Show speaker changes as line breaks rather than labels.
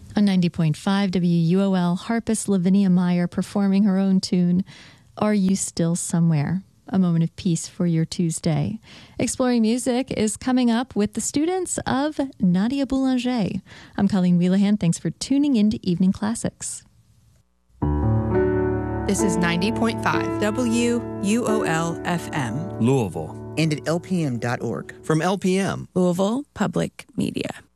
On 90.5 WUOL, harpist Lavinia Meyer performing her own tune, Are You Still Somewhere? A moment of peace for your Tuesday. Exploring Music is coming up with the students of Nadia Boulanger. I'm Colleen Wheelahan. Thanks for tuning into Evening Classics.
This is 90.5 WUOL FM.
Louisville.
And at lpm.org.
From LPM.
Louisville Public Media.